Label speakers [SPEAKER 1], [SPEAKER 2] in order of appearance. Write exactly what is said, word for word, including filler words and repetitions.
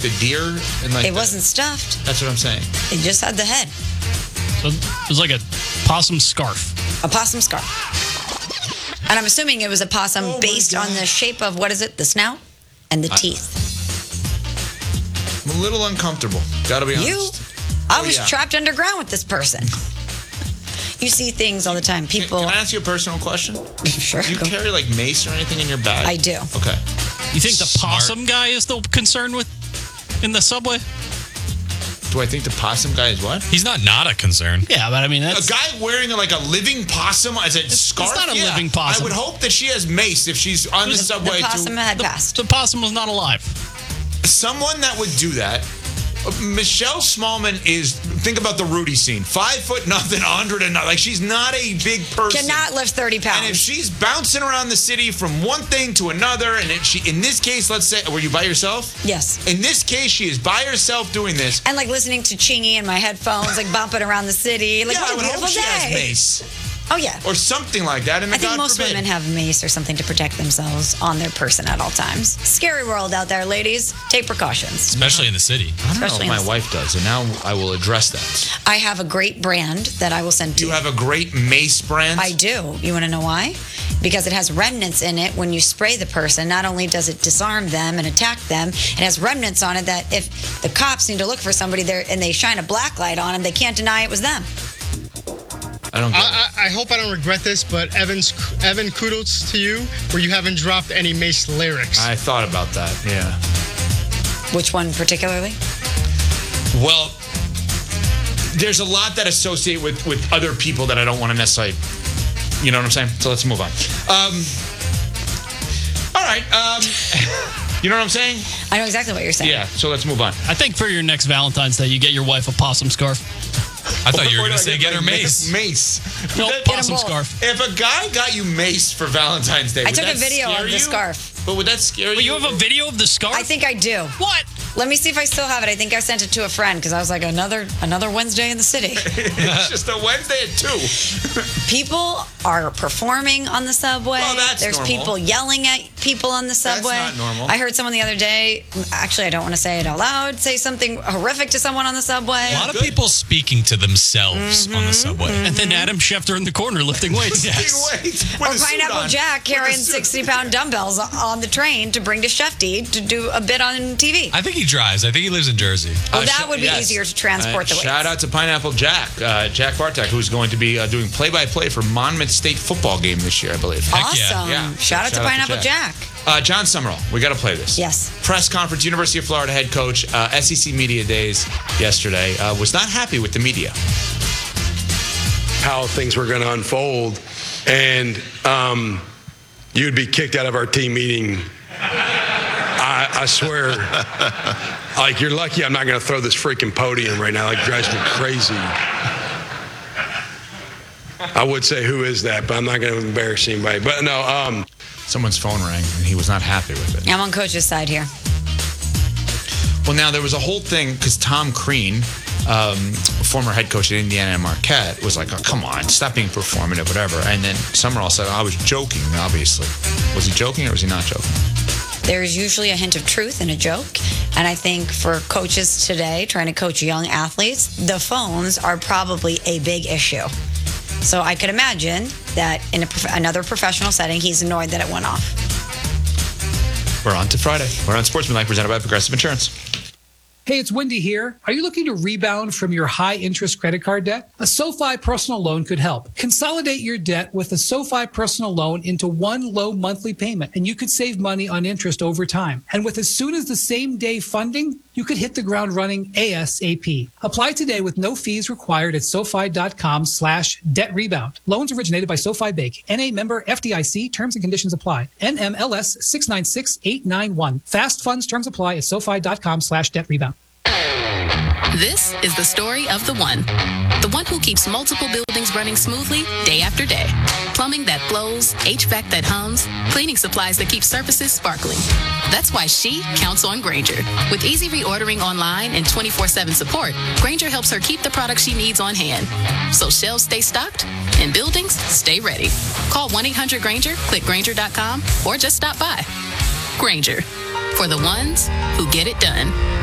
[SPEAKER 1] the deer? And like
[SPEAKER 2] it
[SPEAKER 1] the,
[SPEAKER 2] wasn't stuffed.
[SPEAKER 1] That's what I'm saying.
[SPEAKER 2] It just had the head.
[SPEAKER 3] So it was like a possum scarf.
[SPEAKER 2] A possum scarf. And I'm assuming it was a possum
[SPEAKER 1] oh
[SPEAKER 2] based on the shape of, what is it, the snout and the I, teeth.
[SPEAKER 1] I'm a little uncomfortable. Gotta be honest.
[SPEAKER 2] You? I
[SPEAKER 1] oh,
[SPEAKER 2] was
[SPEAKER 1] yeah.
[SPEAKER 2] trapped underground with this person. You see things all the time. People.
[SPEAKER 1] Can, can I ask you a personal question?
[SPEAKER 2] Sure.
[SPEAKER 1] Do you
[SPEAKER 2] go.
[SPEAKER 1] carry like mace or anything in your bag?
[SPEAKER 2] I do.
[SPEAKER 1] Okay.
[SPEAKER 3] You think the
[SPEAKER 4] Smart.
[SPEAKER 3] possum guy is the concern with in the subway?
[SPEAKER 1] Do I think the possum guy is what?
[SPEAKER 4] He's not not a concern.
[SPEAKER 3] Yeah, but I mean, that's...
[SPEAKER 1] A guy wearing like a living possum as a
[SPEAKER 3] it's,
[SPEAKER 1] scarf?
[SPEAKER 3] It's not a
[SPEAKER 1] yeah.
[SPEAKER 3] living possum.
[SPEAKER 1] I would hope that she has mace if she's on the,
[SPEAKER 2] the
[SPEAKER 1] subway.
[SPEAKER 2] The possum
[SPEAKER 1] to,
[SPEAKER 2] had
[SPEAKER 3] the,
[SPEAKER 2] passed.
[SPEAKER 3] The possum was not alive.
[SPEAKER 1] Someone that would do that... Michelle Smallman is, think about the Rudy scene. Five foot nothing, a hundred and nothing. Like, she's not a big person.
[SPEAKER 2] Cannot lift thirty pounds.
[SPEAKER 1] And if she's bouncing around the city from one thing to another, and if she, in this case, let's say, were you by yourself?
[SPEAKER 2] Yes.
[SPEAKER 1] In this case, she is by herself doing this.
[SPEAKER 2] And like listening to Chingy in my headphones, like bumping around the city. Like,
[SPEAKER 1] yeah,
[SPEAKER 2] what
[SPEAKER 1] I
[SPEAKER 2] a
[SPEAKER 1] would
[SPEAKER 2] beautiful
[SPEAKER 1] hope she
[SPEAKER 2] day.
[SPEAKER 1] has mace.
[SPEAKER 2] Oh, yeah.
[SPEAKER 1] Or something like that. And
[SPEAKER 2] I think
[SPEAKER 1] God
[SPEAKER 2] most
[SPEAKER 1] forbid.
[SPEAKER 2] women have mace or something to protect themselves on their person at all times. Scary world out there, ladies. Take precautions.
[SPEAKER 4] Especially in the city.
[SPEAKER 1] I don't
[SPEAKER 2] Especially
[SPEAKER 1] know if
[SPEAKER 2] in
[SPEAKER 1] my
[SPEAKER 2] the-
[SPEAKER 1] wife does, and now I will address that.
[SPEAKER 2] I have a great brand that I will send to
[SPEAKER 1] You
[SPEAKER 2] you.
[SPEAKER 1] have a great mace brand?
[SPEAKER 2] I do. You want to know why? Because it has remnants in it when you spray the person. Not only does it disarm them and attack them, it has remnants on it that if the cops need to look for somebody there and they shine a black light on them, they can't deny it was them.
[SPEAKER 1] I don't get
[SPEAKER 5] I, I, I hope I don't regret this, but Evan's, Evan, kudos to you where you haven't dropped any Mace lyrics.
[SPEAKER 1] I thought about that, yeah.
[SPEAKER 2] Which one particularly?
[SPEAKER 1] Well, there's a lot that associate with, with other people that I don't want to necessarily, you know what I'm saying? So let's move on. Um, all right. Um, you know what I'm saying?
[SPEAKER 2] I know exactly what you're saying.
[SPEAKER 1] Yeah, so let's move on.
[SPEAKER 3] I think for your next Valentine's Day, you get your wife a possum scarf.
[SPEAKER 4] I thought you were
[SPEAKER 1] Or
[SPEAKER 4] going to
[SPEAKER 1] do I
[SPEAKER 4] say get her
[SPEAKER 1] like
[SPEAKER 4] mace.
[SPEAKER 1] Mace.
[SPEAKER 3] No,
[SPEAKER 1] That-
[SPEAKER 3] possum
[SPEAKER 2] both.
[SPEAKER 3] scarf.
[SPEAKER 1] If a guy got you mace for Valentine's Day,
[SPEAKER 2] I
[SPEAKER 1] would
[SPEAKER 2] took a
[SPEAKER 1] that
[SPEAKER 2] video
[SPEAKER 1] scare
[SPEAKER 2] of the
[SPEAKER 1] you?
[SPEAKER 2] scarf.
[SPEAKER 1] But would that scare
[SPEAKER 3] But
[SPEAKER 1] you?
[SPEAKER 3] you have a video of the scarf?
[SPEAKER 2] I think I do.
[SPEAKER 3] What?
[SPEAKER 2] Let me see if I still have it. I think I sent it to a friend because I was like, another another Wednesday in the city.
[SPEAKER 1] It's just a Wednesday at two.
[SPEAKER 2] People are performing on the subway.
[SPEAKER 1] Well, that's
[SPEAKER 2] There's
[SPEAKER 1] normal.
[SPEAKER 2] people yelling at people on the subway.
[SPEAKER 1] not normal.
[SPEAKER 2] I heard someone the other day, actually, I don't want to say it out loud, say something horrific to someone on the subway.
[SPEAKER 4] A lot of
[SPEAKER 1] Good.
[SPEAKER 4] people speaking to themselves on the subway.
[SPEAKER 3] And then Adam Schefter in the corner lifting weights.
[SPEAKER 4] Yes.
[SPEAKER 1] Wait, with
[SPEAKER 2] Or
[SPEAKER 1] a suit
[SPEAKER 2] Pineapple
[SPEAKER 1] on.
[SPEAKER 2] Jack
[SPEAKER 1] With a
[SPEAKER 2] carrying
[SPEAKER 1] suit.
[SPEAKER 2] sixty-pound dumbbells on the train to bring to Shefty to do a bit on T V.
[SPEAKER 4] I think he drives. I think he lives in Jersey.
[SPEAKER 2] Well,
[SPEAKER 1] Uh,
[SPEAKER 2] that
[SPEAKER 1] sh-
[SPEAKER 2] would be
[SPEAKER 1] yes.
[SPEAKER 2] easier to transport
[SPEAKER 1] Uh,
[SPEAKER 2] the weights.
[SPEAKER 1] Shout out to Pineapple Jack, uh, Jack Bartek, who's going to be uh, doing play-by-play for Monmouth State football game this year, I believe.
[SPEAKER 4] Heck
[SPEAKER 2] Awesome.
[SPEAKER 4] yeah.
[SPEAKER 1] Yeah.
[SPEAKER 2] Shout out to Pineapple Jack.
[SPEAKER 1] Uh, John Summerall, we got to play this.
[SPEAKER 2] Yes.
[SPEAKER 1] Press conference, University of Florida head coach, uh, S E C Media Days yesterday, uh, was not happy with the media.
[SPEAKER 6] How things were going to unfold, and um, you'd be kicked out of our team meeting. I, I swear, like, you're lucky I'm not going to throw this freaking podium right now. Like, drives me crazy. I would say who is that, but I'm not going to embarrass anybody. But no, um,
[SPEAKER 1] Someone's phone rang, and he was not happy with it.
[SPEAKER 2] I'm on coach's side here.
[SPEAKER 1] Well, now there was a whole thing because Tom Crean, um, former head coach at Indiana and Marquette, was like, oh, come on, stop being performative, whatever. And then Summerall said, I was joking, obviously. Was he joking or was he not joking?
[SPEAKER 2] There's usually a hint of truth in a joke. And I think for coaches today, trying to coach young athletes, the phones are probably a big issue. So I could imagine that in a prof- another professional setting, he's annoyed that it went off.
[SPEAKER 1] We're on to Friday. We're on Sportsmanlike, presented by Progressive Insurance.
[SPEAKER 7] Hey, it's Wendy here. Are you looking to rebound from your high-interest credit card debt? A SoFi personal loan could help. Consolidate your debt with a SoFi personal loan into one low monthly payment, and you could save money on interest over time. And with as soon as the same day funding, you could hit the ground running ASAP. Apply today with no fees required at SoFi.com slash debt rebound. Loans originated by SoFi Bank. N A member F D I C. Terms and conditions apply. N M L S six nine six eight nine one. Fast funds terms apply at SoFi.com slash debt rebound.
[SPEAKER 8] This is the story of the one. The one who keeps multiple buildings running smoothly day after day. Plumbing that flows, H V A C that hums, cleaning supplies that keep surfaces sparkling. That's why she counts on Grainger. With easy reordering online and twenty-four seven support, Grainger helps her keep the products she needs on hand. So shelves stay stocked and buildings stay ready. Call one eight hundred Grainger, click Grainger dot com, or just stop by. Grainger, for the ones who get it done.